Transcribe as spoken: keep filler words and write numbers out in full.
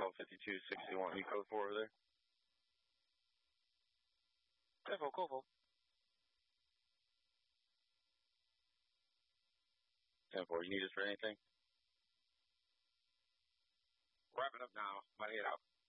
call fifty-two sixty-one. You code four over there? ten four, call four. ten four, you need us for anything? Wrapping up now. Might head out.